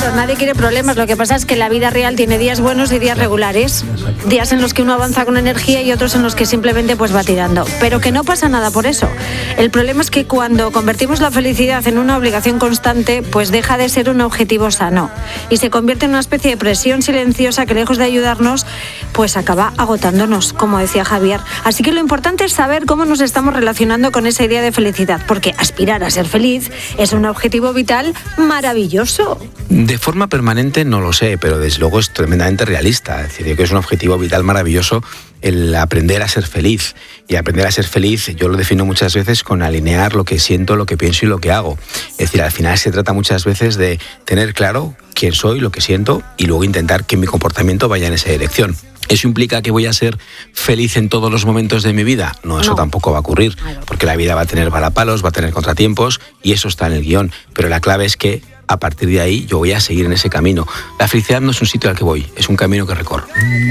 Claro, nadie quiere problemas. Lo que pasa es que la vida real tiene días buenos y días regulares. Días en los que uno avanza con energía y otros en los que simplemente pues va tirando. Pero que no pasa nada por eso. El problema es que cuando convertimos la felicidad en una obligación constante, pues deja de ser un objetivo sano. Y se convierte en una especie de presión silenciosa que, lejos de ayudarnos, pues acaba agotándonos, como decía Javier. Así que lo importante es saber cómo nos estamos relacionando con esa idea de felicidad, porque aspirar a ser feliz es un objetivo vital maravilloso. De forma permanente no lo sé, pero desde luego es tremendamente realista. Es decir, yo creo que es un objetivo vital maravilloso el aprender a ser feliz. Y aprender a ser feliz yo lo defino muchas veces con alinear lo que siento, lo que pienso y lo que hago. Es decir, al final se trata muchas veces de tener claro quién soy, lo que siento y luego intentar que mi comportamiento vaya en esa dirección. ¿Eso implica que voy a ser feliz en todos los momentos de mi vida? No, eso tampoco va a ocurrir, porque la vida va a tener valapalos, va a tener contratiempos y eso está en el guión. Pero la clave es que a partir de ahí yo voy a seguir en ese camino. La felicidad no es un sitio al que voy, es un camino que recorro.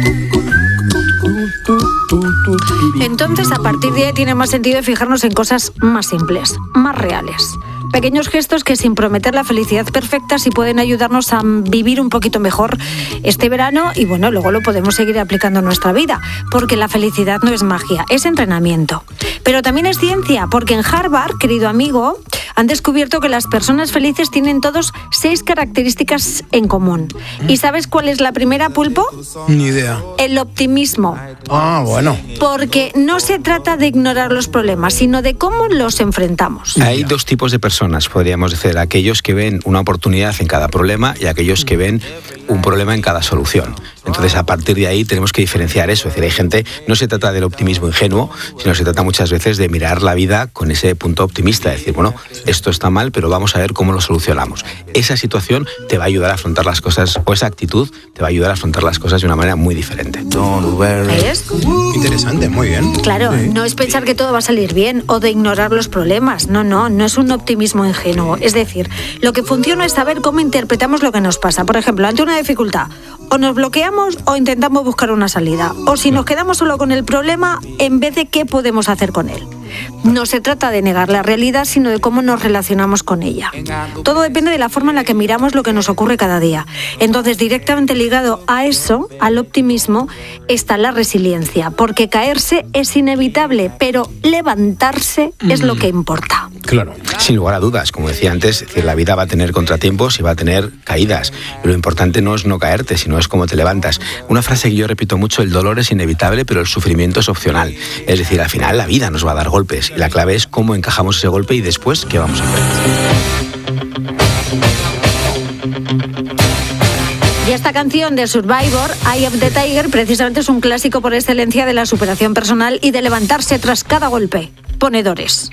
Entonces, a partir de ahí tiene más sentido fijarnos en cosas más simples, más reales. Pequeños gestos que, sin prometer la felicidad perfecta, sí pueden ayudarnos a vivir un poquito mejor este verano y bueno, luego lo podemos seguir aplicando en nuestra vida, porque la felicidad no es magia, es entrenamiento. Pero también es ciencia, porque en Harvard, querido amigo, han descubierto que las personas felices tienen todos 6 características en común. ¿Y sabes cuál es la primera, Pulpo? Ni idea. El optimismo. Ah, bueno. Porque no se trata de ignorar los problemas, sino de cómo los enfrentamos. Hay dos tipos de personas, podríamos decir, aquellos que ven una oportunidad en cada problema y aquellos que ven un problema en cada solución. Entonces, a partir de ahí tenemos que diferenciar eso. Es decir, hay gente, no se trata del optimismo ingenuo, sino se trata muchas veces de mirar la vida con ese punto optimista, decir, bueno, esto está mal, pero vamos a ver cómo lo solucionamos. Esa situación te va a ayudar a afrontar las cosas, o esa actitud te va a ayudar a afrontar las cosas de una manera muy diferente. ¿Ves? Interesante, muy bien. Claro, Sí. no es pensar que todo va a salir bien o de ignorar los problemas. No es un optimismo ingenuo. Es decir, lo que funciona es saber cómo interpretamos lo que nos pasa. Por ejemplo, ante una dificultad, o nos bloqueamos o intentamos buscar una salida. O si nos quedamos solo con el problema, en vez de qué podemos hacer con él. No se trata de negar la realidad, sino de cómo nos relacionamos con ella. Todo depende de la forma en la que miramos lo que nos ocurre cada día. Entonces, directamente ligado a eso, al optimismo, está la resiliencia, porque caerse es inevitable, pero levantarse es lo que importa. Claro. Sin lugar a dudas, como decía antes, es decir, la vida va a tener contratiempos y va a tener caídas. Y lo importante no es no caerte, sino es cómo te levantas. Una frase que yo repito mucho, el dolor es inevitable, pero el sufrimiento es opcional. Es decir, al final la vida nos va a dar golpes y la clave es cómo encajamos ese golpe y después qué vamos a hacer. Y esta canción de Survivor, Eye of the Tiger, precisamente es un clásico por excelencia de la superación personal y de levantarse tras cada golpe. Ponedores.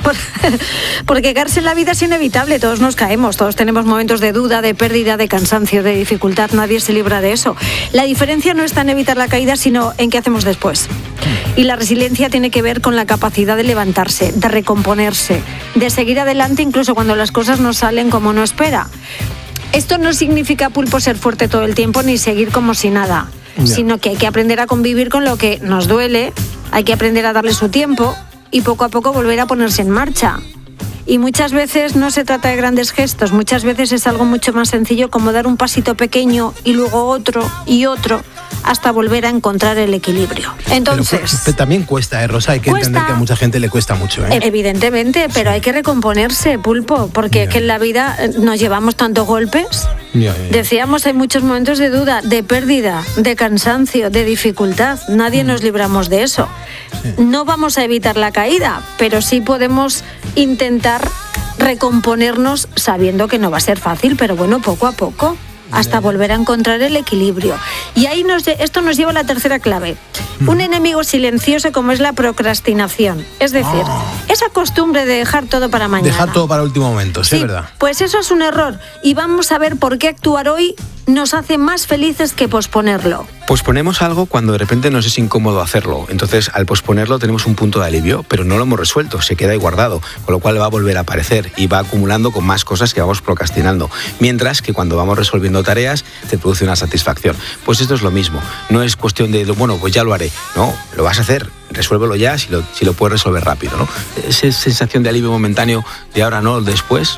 Porque caerse en la vida es inevitable, todos nos caemos, todos tenemos momentos de duda, de pérdida, de cansancio, de dificultad, nadie se libra de eso. La diferencia no está en evitar la caída, sino en qué hacemos después. Y la resiliencia tiene que ver con la capacidad de levantarse, de recomponerse, de seguir adelante incluso cuando las cosas no salen como uno espera. Esto no significa, Pulpo, ser fuerte todo el tiempo ni seguir como si nada, sino que hay que aprender a convivir con lo que nos duele, hay que aprender a darle su tiempo y poco a poco volver a ponerse en marcha. Y muchas veces no se trata de grandes gestos, muchas veces es algo mucho más sencillo como dar un pasito pequeño y luego otro y otro hasta volver a encontrar el equilibrio. Entonces, pero también cuesta, Rosa, hay que entender que a mucha gente le cuesta mucho. Evidentemente, pero hay que recomponerse, Pulpo, porque que en la vida nos llevamos tantos golpes. Decíamos, hay muchos momentos de duda, de pérdida, de cansancio, de dificultad. Nadie nos libramos de eso. No vamos a evitar la caída, pero sí podemos intentar recomponernos sabiendo que no va a ser fácil, pero bueno, poco a poco, hasta volver a encontrar el equilibrio. Y ahí esto nos lleva a la tercera clave. Un enemigo silencioso como es la procrastinación. Es decir, esa costumbre de dejar todo para mañana. Dejar todo para el último momento, sí, es verdad. Pues eso es un error. Y vamos a ver por qué actuar hoy nos hace más felices que posponerlo. Posponemos algo cuando de repente nos es incómodo hacerlo. Entonces, al posponerlo tenemos un punto de alivio, pero no lo hemos resuelto, se queda ahí guardado, con lo cual va a volver a aparecer y va acumulando con más cosas que vamos procrastinando. Mientras que cuando vamos resolviendo tareas, te produce una satisfacción. Pues esto es lo mismo. No es cuestión de, bueno, pues ya lo haré. No, lo vas a hacer. Resuélvelo ya si lo puedes resolver rápido, ¿no? Esa sensación de alivio momentáneo de ahora no, después,